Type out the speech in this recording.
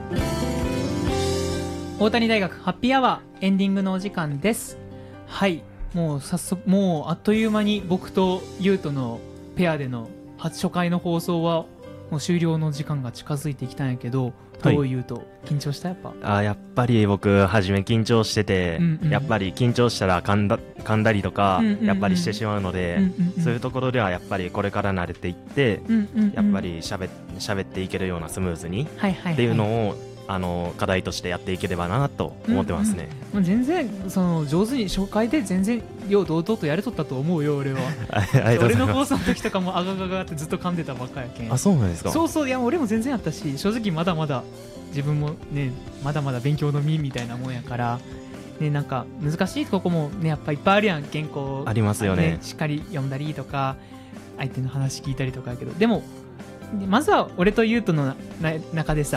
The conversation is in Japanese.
大谷大学ハッピーアワーエンディングのお時間です。はい、もう早速、もうあっという間に僕とゆうとのペアでの初回の放送はもう終了の時間が近づいてきたんやけど、 はい、 どういうと緊張した？やっぱやっぱり僕初め緊張してて、やっぱり緊張したら噛んだりとか、やっぱりしてしまうので、そういうところではやっぱりこれから慣れていって、やっぱり喋っていけるようなスムーズにっていうのを課題としてやっていければなと思ってますね。 もう全然その上手に初回で全然よう堂々とやれとったと思うよ俺は。俺の放送の時とかもあがががってずっと噛んでたばっかやけん。 あ、そうなんですか。 そうそう、いや俺も全然やったし、正直まだまだ自分もねまだまだ勉強の身みたいなもんやからね、なんか難しいとこもねやっぱいっぱいあるやん。原稿ありますよね。 しっかり読んだりとか相手の話聞いたりとかやけど、でもまずは俺とユウトの中でさ、